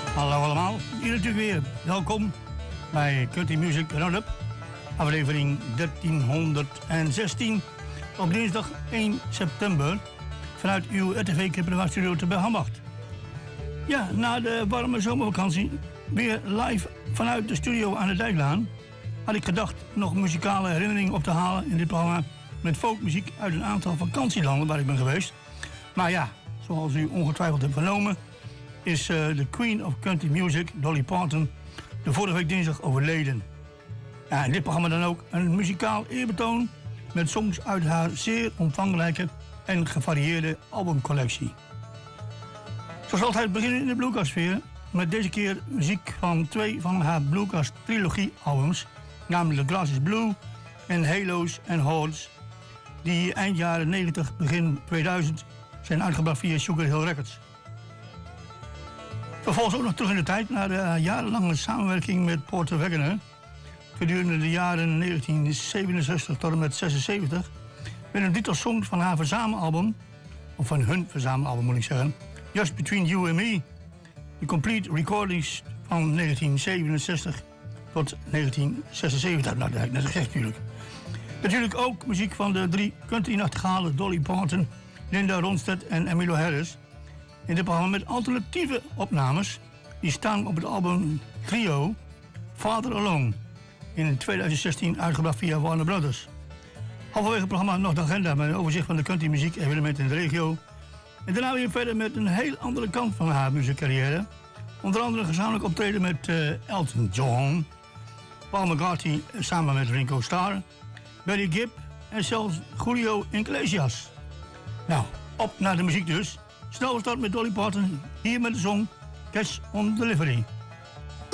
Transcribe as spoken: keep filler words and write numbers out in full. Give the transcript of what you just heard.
Hallo allemaal, hier natuurlijk weer. Welkom bij Country Music Roundup, aflevering dertienhonderdzestien op dinsdag één september vanuit uw R T V Kippenwaardstudio te Bergambacht. Ja, na de warme zomervakantie weer live vanuit de studio aan de Dijklaan had ik gedacht nog muzikale herinneringen op te halen in dit programma met folkmuziek uit een aantal vakantielanden waar ik ben geweest. Maar ja, zoals u ongetwijfeld hebt vernomen, is uh, de Queen of Country Music, Dolly Parton, de vorige week dinsdag overleden. Ja, in dit programma dan ook een muzikaal eerbetoon met songs uit haar zeer omvangrijke en gevarieerde albumcollectie. Zoals altijd beginnen in de bluegrass-sfeer met deze keer muziek van twee van haar bluegrass trilogie albums, namelijk The Grass is Blue en Halos and Hordes, die eind jaren negentig, begin tweeduizend zijn uitgebracht via Sugar Hill Records. Vervolgens ook nog terug in de tijd naar de jarenlange samenwerking met Porter Wagoner. Gedurende de jaren negentien zevenenzestig tot en met zesenzeventig met een drietal songs van haar verzamelalbum, of van hun verzamelalbum moet ik zeggen, Just Between You and Me. De complete recordings van negentien zevenenzestig tot negentien zesenzeventig, nou dat heb ik net gezegd natuurlijk. Natuurlijk ook muziek van de drie country-nachtegalen Dolly Parton, Linda Ronstadt en Emmylou Harris. In dit programma met alternatieve opnames die staan op het album Trio Father Alone, in tweeduizend zestien uitgebracht via Warner Brothers. Halverwege het programma nog de agenda met een overzicht van de countrymuziek evenementen in de regio. En daarna weer verder met een heel andere kant van haar muziekcarrière. Onder andere gezamenlijk optreden met uh, Elton John, Paul McCartney samen met Ringo Starr, Barry Gibb en zelfs Julio Iglesias. Nou, op naar de muziek dus. Snel start met Dolly Parton, hier met de song Cash on Delivery.